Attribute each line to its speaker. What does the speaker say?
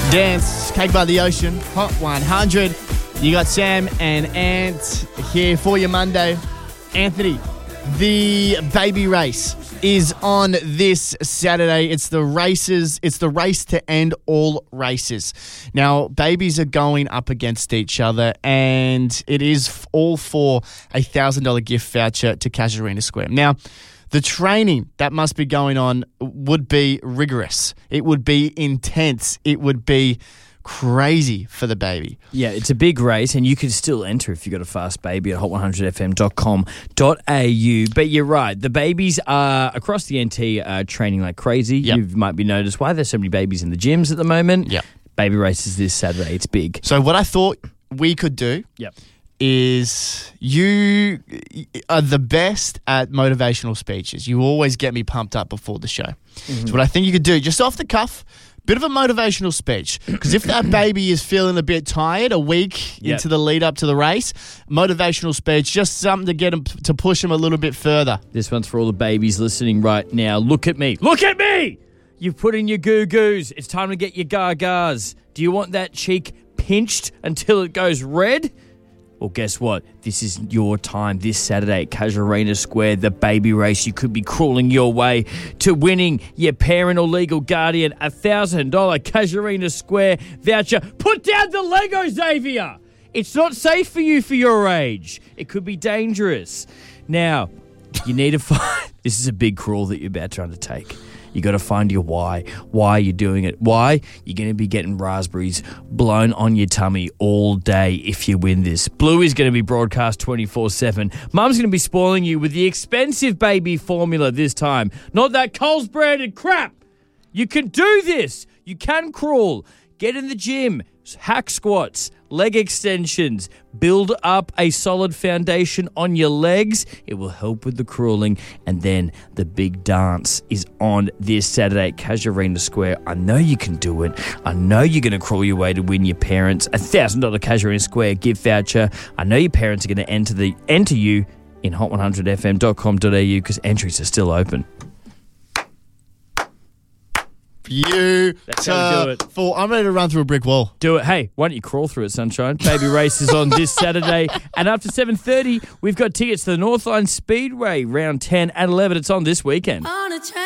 Speaker 1: Dance, Cake by the Ocean, Hot 100. You got Sam and Ant here for your Monday. Anthony, the baby race is on this Saturday. It's the race to end all races. Now, babies are going up against each other, and it is all for a $1,000 gift voucher to Casuarina Square. Now, the training that must be going on would be rigorous. It would be intense. It would be crazy for the baby.
Speaker 2: Yeah, it's a big race, and you can still enter if you've got a fast baby at hot100fm.com.au. But you're right, the babies are across the NT are training like crazy.
Speaker 1: Yep.
Speaker 2: You might be noticed why there's so many babies in the gyms at the moment.
Speaker 1: Yep.
Speaker 2: Baby races this Saturday. It's big.
Speaker 1: So what I thought we could do is you are the best at motivational speeches. You always get me pumped up before the show. Mm-hmm. So what I think you could do, just off the cuff, bit of a motivational speech. Because if that baby is feeling a bit tired a week into the lead up to the race, motivational speech, just something to get them to push them a little bit further.
Speaker 2: This one's for all the babies listening right now. Look at me. Look at me! You've put in your goo-goos. It's time to get your gagas. Do you want that cheek pinched until it goes red? Well, guess what? This is your time this Saturday at Casuarina Square, the baby race. You could be crawling your way to winning your parent or legal guardian $1,000 Casuarina Square voucher. Put down the Lego, Xavier! It's not safe for you for your age. It could be dangerous. Now, you need to find... This is a big crawl that you're about to undertake. You got to find your why. Why are you doing it? Why? You're going to be getting raspberries blown on your tummy all day if you win this. Blue is going to be broadcast 24/7. Mum's going to be spoiling you with the expensive baby formula this time. Not that Coles branded crap. You can do this. You can crawl. Get in the gym. Hack squats. Leg extensions. Build up a solid foundation on your legs. It will help with the crawling. And then the big dance is on this Saturday at Casuarina Square. I know you can do it. I know you're going to crawl your way to win your parents $1,000 Casuarina Square gift voucher. I know your parents are going to enter you in hot100fm.com.au because entries are still open.
Speaker 1: Beautiful. I'm ready to run through a brick wall.
Speaker 2: Do it. Hey, why don't you crawl through it, sunshine? Baby race is on this Saturday. And after 7:30, we've got tickets to the Northline Speedway, round 10 at 11. It's on this weekend.